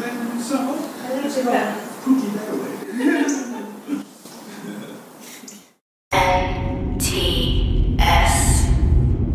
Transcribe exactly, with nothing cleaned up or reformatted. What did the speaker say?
blend them himself. I like It's it got better. cookie dough in